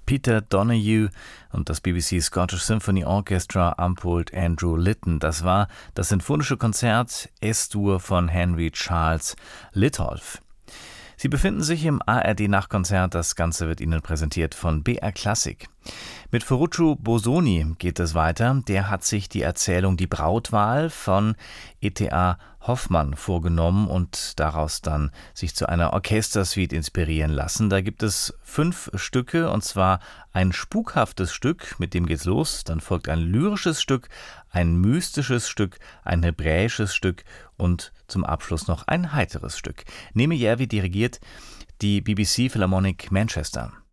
Peter Donoghue und das BBC Scottish Symphony Orchestra am Pult Andrew Litton. Das war das sinfonische Konzert S-Dur von Henry Charles Litolff. Sie befinden sich im ARD-Nachkonzert. Das Ganze wird Ihnen präsentiert von BR Klassik. Mit Ferruccio Bosoni geht es weiter. Der hat sich die Erzählung Die Brautwahl von E.T.A. Hoffmann vorgenommen und daraus dann sich zu einer Orchestersuite inspirieren lassen. Da gibt es 5 Stücke, und zwar ein spukhaftes Stück, mit dem geht's los. Dann folgt ein lyrisches Stück, ein mystisches Stück, ein hebräisches Stück und zum Abschluss noch ein heiteres Stück. Neme Järvi dirigiert die BBC Philharmonic Manchester.